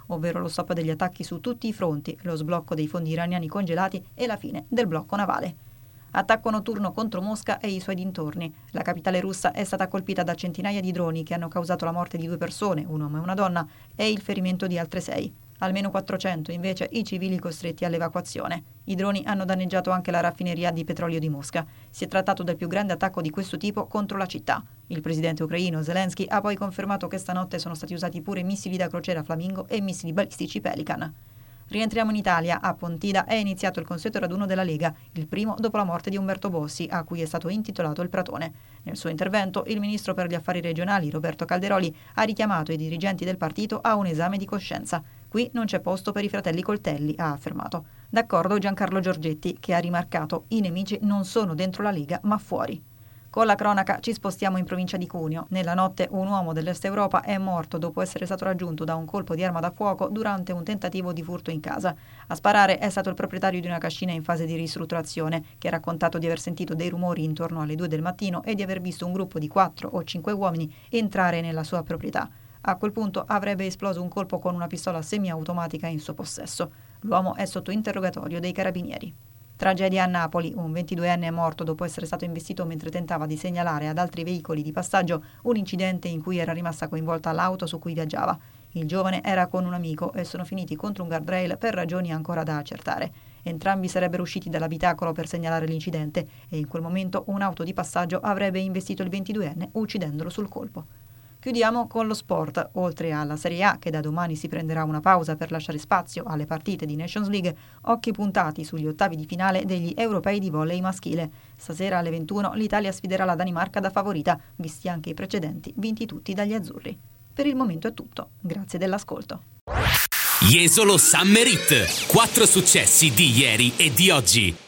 ovvero lo stop degli attacchi su tutti i fronti, lo sblocco dei fondi iraniani congelati e la fine del blocco navale. Attacco notturno contro Mosca e i suoi dintorni. La capitale russa è stata colpita da centinaia di droni che hanno causato la morte di 2 persone, un uomo e una donna, e il ferimento di altre 6. Almeno 400 invece i civili costretti all'evacuazione. I droni hanno danneggiato anche la raffineria di petrolio di Mosca. Si è trattato del più grande attacco di questo tipo contro la città. Il presidente ucraino Zelensky ha poi confermato che stanotte sono stati usati pure missili da crociera Flamingo e missili balistici Pelican. Rientriamo in Italia. A Pontida è iniziato il consueto raduno della Lega, il primo dopo la morte di Umberto Bossi, a cui è stato intitolato il Pratone. Nel suo intervento, il ministro per gli affari regionali, Roberto Calderoli, ha richiamato i dirigenti del partito a un esame di coscienza. Qui non c'è posto per i fratelli Coltelli, ha affermato. D'accordo Giancarlo Giorgetti, che ha rimarcato: i nemici non sono dentro la Lega, ma fuori. Con la cronaca ci spostiamo in provincia di Cuneo. Nella notte un uomo dell'Est Europa è morto dopo essere stato raggiunto da un colpo di arma da fuoco durante un tentativo di furto in casa. A sparare è stato il proprietario di una cascina in fase di ristrutturazione, che ha raccontato di aver sentito dei rumori intorno alle 2 del mattino e di aver visto un gruppo di 4 o 5 uomini entrare nella sua proprietà. A quel punto avrebbe esploso un colpo con una pistola semiautomatica in suo possesso. L'uomo è sotto interrogatorio dei carabinieri. Tragedia a Napoli. Un 22enne è morto dopo essere stato investito mentre tentava di segnalare ad altri veicoli di passaggio un incidente in cui era rimasta coinvolta l'auto su cui viaggiava. Il giovane era con un amico e sono finiti contro un guardrail per ragioni ancora da accertare. Entrambi sarebbero usciti dall'abitacolo per segnalare l'incidente e in quel momento un'auto di passaggio avrebbe investito il 22enne uccidendolo sul colpo. Chiudiamo con lo sport. Oltre alla Serie A, che da domani si prenderà una pausa per lasciare spazio alle partite di Nations League, occhi puntati sugli ottavi di finale degli europei di volley maschile. Stasera alle 21 l'Italia sfiderà la Danimarca da favorita, visti anche i precedenti, vinti tutti dagli azzurri. Per il momento è tutto. Grazie dell'ascolto. Jesolo Summer Hit. 4 successi di ieri e di oggi.